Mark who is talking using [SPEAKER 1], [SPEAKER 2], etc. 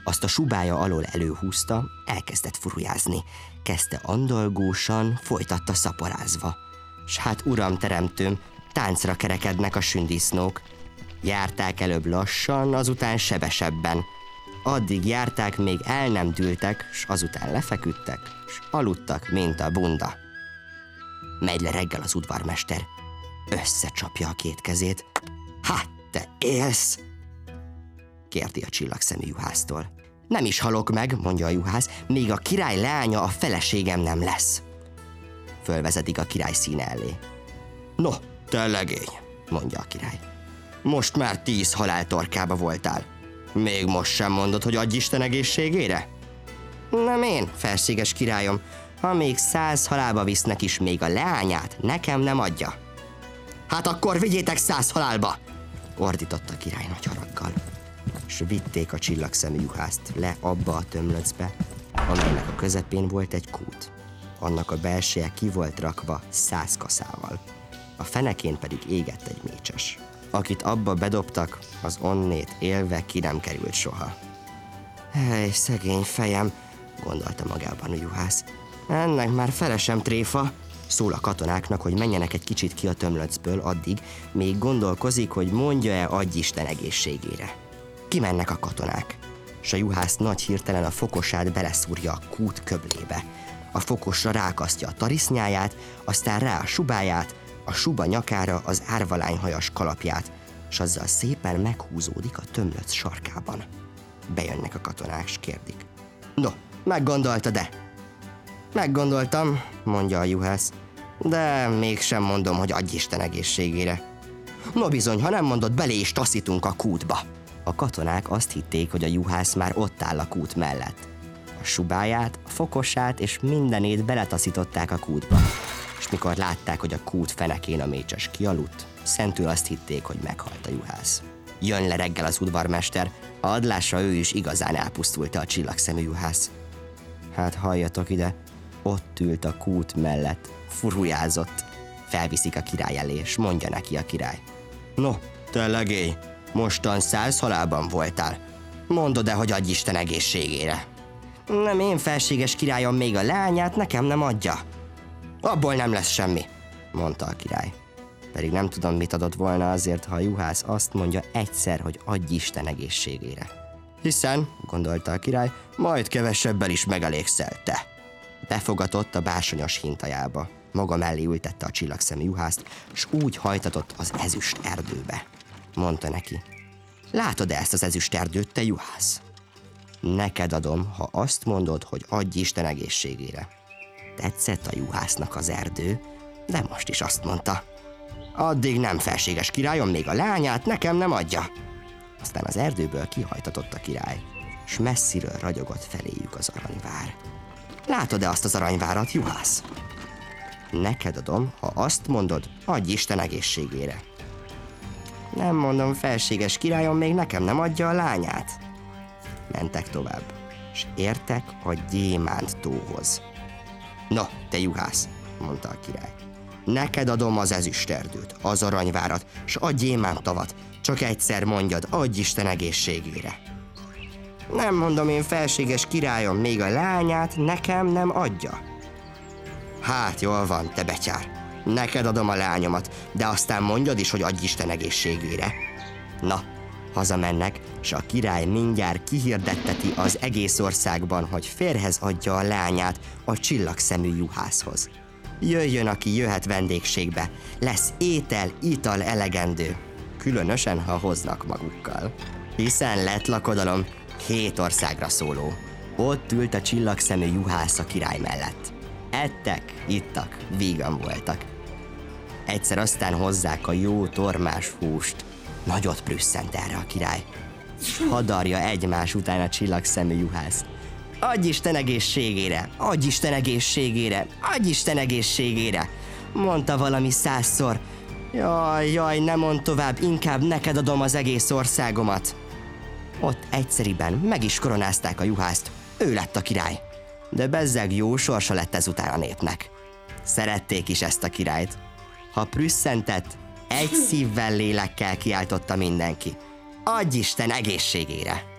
[SPEAKER 1] azt a subája alól előhúzta, elkezdett furujázni. Kezdte andalgósan, folytatta szaporázva. S hát uram teremtőm, táncra kerekednek a sündisznók. Járták előbb lassan, azután sebesebben. Addig járták, még el nem dűltek, s azután lefeküdtek, s aludtak, mint a bunda. Megy le reggel az udvarmester. Összecsapja a két kezét. Hát, te élsz? Kérdi a csillagszemű juhásztól. Nem is halok meg, mondja a juhász, még a király leánya a feleségem nem lesz. Fölvezetik a király színe elé. No, te legény, mondja a király. Most már 10 haláltorkába voltál. Még most sem mondod, hogy adj Isten egészségére? Nem én, felséges királyom, ha még 100 halálba visznek is, még a leányát nekem nem adja. Hát akkor vigyétek 100 halálba! Ordított a király nagy haraggal. S vitték a csillagszemű juhászt le abba a tömlöcbe, amelynek a közepén volt egy kút. Annak a belseje ki volt rakva 100 kaszával. A fenekén pedig égett egy mécses. Akit abba bedobtak, az onnét élve ki nem került soha. Hely, szegény fejem, gondolta magában a juhász. Ennek már fele sem tréfa. Szól a katonáknak, hogy menjenek egy kicsit ki a tömlöcből addig, még gondolkozik, hogy mondja-e adj Isten egészségére. Kimennek a katonák, s a juhász nagy hirtelen a fokosát beleszúrja a kút köblébe. A fokosra rákasztja a tarisznyáját, aztán rá a subáját, a suba nyakára az árvalányhajas kalapját, s azzal szépen meghúzódik a tömlöc sarkában. Bejönnek a katonák, s kérdik. No, meggondoltad-e? Meggondoltam, mondja a juhász, de mégsem mondom, hogy adj Isten egészségére. No bizony, ha nem mondod, belé is taszítunk a kútba. A katonák azt hitték, hogy a juhász már ott áll a kút mellett. A subáját, a fokosát és mindenét beletaszították a kútba. És mikor látták, hogy a kút fenekén a mécses kialudt, szentül azt hitték, hogy meghalt a juhász. Jön le reggel az udvarmester, hadd lássa, ő is igazán elpusztult a csillagszemű juhász. Hát halljatok ide, ott ült a kút mellett, furujázott. Felviszik a király elé, és mondja neki a király. No, te legény, mostan 100 halálban voltál. Mondod-e, hogy adj Isten egészségére? Nem én, felséges királyom, még a leányát nekem nem adja. Abból nem lesz semmi, mondta a király. Pedig nem tudom, mit adott volna azért, ha a juhász azt mondja egyszer, hogy adj Isten egészségére. Hiszen, gondolta a király, majd kevesebbel is megelégszel te. Befogatott a bársonyos hintajába. Maga mellé ültette a csillagszemű juhászt, s úgy hajtatott az ezüst erdőbe. Mondta neki. Látod-e ezt az ezüst erdőt, te juhász? Neked adom, ha azt mondod, hogy adj Isten egészségére. Tetszett a juhásznak az erdő, de most is azt mondta. Addig nem, felséges királyom, még a lányát nekem nem adja. Aztán az erdőből kihajtatott a király, s messziről ragyogott feléjük az aranyvár. Látod-e azt az aranyvárat, juhász? Neked adom, ha azt mondod, adj Isten egészségére. Nem mondom, felséges királyom, még nekem nem adja a lányát. Mentek tovább, s értek a Gyémánt tóhoz. No, te juhász, mondta a király. Neked adom az ezüsterdőt, az aranyvárat, s a Gyémánt tavat. Csak egyszer mondjad, adj Isten egészségére. Nem mondom én, felséges királyom, még a lányát nekem nem adja. Hát jól van, te betyár. Neked adom a lányomat, de aztán mondjad is, hogy adj Isten egészségére. Na, hazamennek, s a király mindjárt kihirdetteti az egész országban, hogy férjhez adja a lányát a csillagszemű juhászhoz. Jöjjön, aki jöhet vendégségbe, lesz étel, ital elegendő, különösen, ha hoznak magukkal. Hiszen lett lakodalom 7 országra szóló. Ott ült a csillagszemű juhász a király mellett. Ettek, ittak, vígan voltak. Egyszer aztán hozzák a jó tormás húst. Nagyot prüsszent erre a király. Hadarja egymás után a csillagszemű juhász. Adj Isten egészségére, adj Isten egészségére, adj Isten egészségére, mondta valami 100-szor. Jaj, ne mondd tovább, inkább neked adom az egész országomat. Ott egyszeriben meg is koronázták a juhászt, ő lett a király. De bezzeg jó sorsa lett ezután a népnek. Szerették is ezt a királyt. Ha prüsszentett, egy szívvel, lélekkel kiáltotta mindenki. Adj Isten egészségére!